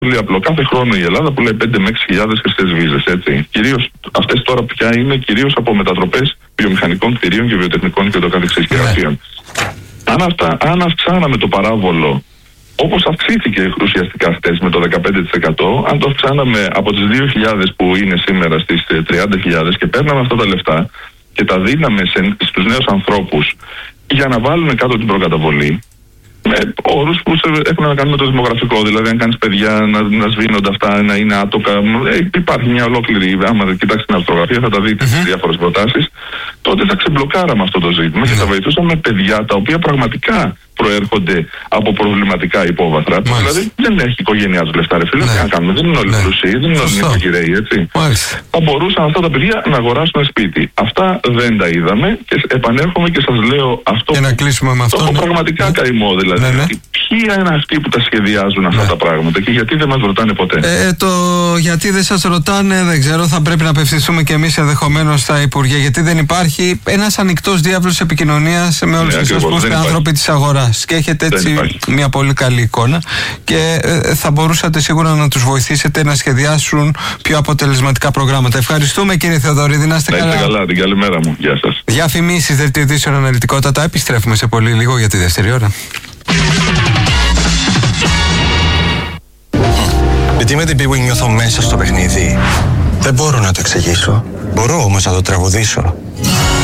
Πολύ απλό. Κάθε χρόνο η Ελλάδα πουλάει 5 με 6.000 χρηστές βίζες, έτσι. Κυρίως αυτές τώρα πια είναι κυρίως από μετατροπές βιομηχανικών κτηρίων και βιοτεχνικών και ούτω καθεξής και γραφείων. Αν αυξάναμε το παράβολο, όπως αυξήθηκε ουσιαστικά χτες με το 15%, αν το αυξάναμε από τις 2.000 που είναι σήμερα στις 30.000 και παίρναμε αυτά τα λεφτά και τα δίναμε στους νέους ανθρώπους για να βάλουν κάτω την προκαταβολή, με όρους που έχουν να κάνουν με το δημογραφικό, δηλαδή αν κάνεις παιδιά να σβήνονται αυτά, να είναι άτοκα. Υπάρχει μια ολόκληρη, άμα κοιτάξετε την αρθρογραφία θα τα δείτε στις διάφορες προτάσεις, τότε θα ξεμπλοκάραμε αυτό το ζήτημα και θα βοηθούσαμε παιδιά τα οποία πραγματικά προέρχονται από προβληματικά υπόβαθρα. Δηλαδή δεν έχει η οικογένειά του λεφτά, ρε φίλε. Τι να κάνουμε, δεν είναι όλοι πλουσίοι, δεν είναι όλοι νοικοκυρέοι, έτσι. Θα μπορούσαν αυτά τα παιδιά να αγοράσουν ένα σπίτι. Αυτά δεν τα είδαμε και επανέρχομαι και σας λέω αυτό. Και να κλείσουμε με αυτό. Το πραγματικά καημό δηλαδή. Ποιοι είναι αυτοί που τα σχεδιάζουν αυτά τα πράγματα και γιατί δεν μας ρωτάνε ποτέ. Το γιατί δεν σας ρωτάνε, δεν ξέρω, θα πρέπει να απευθυνθούμε και εμείς ενδεχομένως στα Υπουργεία. Γιατί δεν υπάρχει ένας ανοιχτός διάβλος επικοινωνίας με όλους εσάς που είστε άνθρωποι της αγοράς. Και έχετε έτσι μια πολύ καλή εικόνα και θα μπορούσατε σίγουρα να τους βοηθήσετε να σχεδιάσουν πιο αποτελεσματικά προγράμματα. Ευχαριστούμε κύριε Θεοδωρίδη, να είστε καλά. Να είστε καλά, την καλή μέρα μου. Γεια σας. Διαφημίσεις, δελτίο ειδήσεων, αναλυτικότατα. Επιστρέφουμε σε πολύ λίγο για τη δεύτερη ώρα. Γιατί με την Big Wing νιώθω μέσα στο παιχνίδι. Δεν μπορώ να το εξηγήσω. Μπορώ όμως να το τραγουδήσω.